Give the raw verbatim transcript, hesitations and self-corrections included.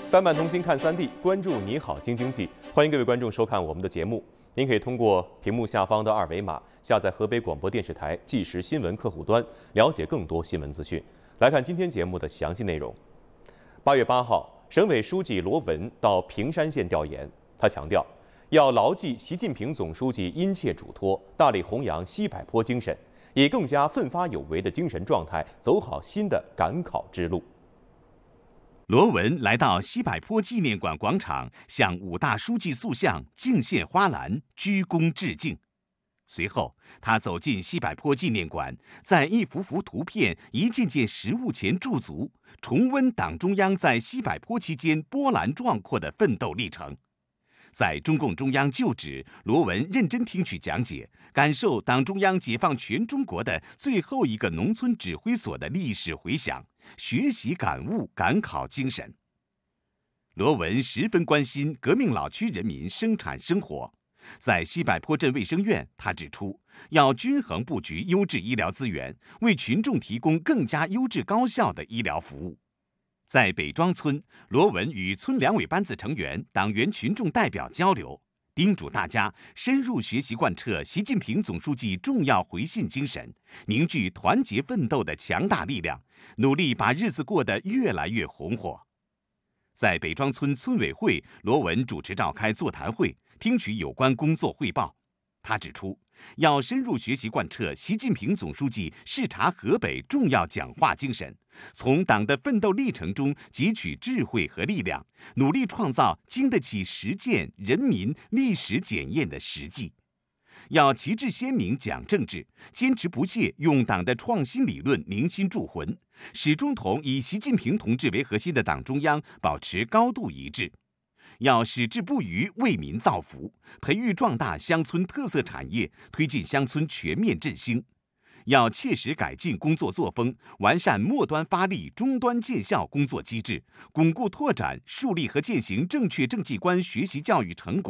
半版同心看三 D， 关注你好京津冀，欢迎各位观众收看我们的节目。您可以通过屏幕下方的二维码下载河北广播电视台即时新闻客户端，了解更多新闻资讯。来看今天节目的详细内容。八月八号，省委书记罗文到平山县调研，他强调，要牢记习近平总书记殷切嘱托，大力弘扬西柏坡精神，以更加奋发有为的精神状态走好新的赶考之路。 罗文来到西柏坡纪念馆广场，向五大书记塑像敬献花篮，鞠躬致敬。随后，他走进西柏坡纪念馆，在一幅幅图片、一件件实物前驻足，重温党中央在西柏坡期间波澜壮阔的奋斗历程。在中共中央旧址，罗文认真听取讲解，感受党中央解放全中国的最后一个农村指挥所的历史回响，学习感悟赶考精神。罗文十分关心革命老区人民生产生活，在西柏坡镇卫生院，他指出，要均衡布局优质医疗资源，为群众提供更加优质高效的医疗服务。在北庄村，罗文与村两委班子成员、党员群众代表交流，叮嘱大家深入学习贯彻习近平总书记重要回信精神，凝聚团结奋斗的强大力量，努力把日子过得越来越红火。在北庄村村委会，罗文主持召开座谈会，听取有关工作汇报。他指出，要深入学习贯彻习近平总书记视察河北重要讲话精神，从党的奋斗历程中汲取智慧和力量，努力创造经得起实践、人民、历史检验的实际。要旗帜鲜明讲政治，坚持不懈用党的创新理论凝心铸魂，始终同以习近平同志为核心的党中央保持高度一致。要矢志不渝为民造福，培育壮大乡村特色产业，推进乡村全面振兴。要切实改进工作作风，完善末端发力、终端见效工作机制，巩固拓展、树立和践行正确政绩观学习教育成果。